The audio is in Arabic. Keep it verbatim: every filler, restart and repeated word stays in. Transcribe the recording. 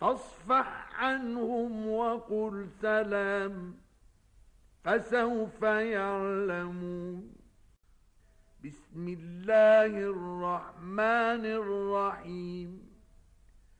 فاصفح عنهم وقل سلام فسوف يعلمون. بسم الله الرحمن الرحيم.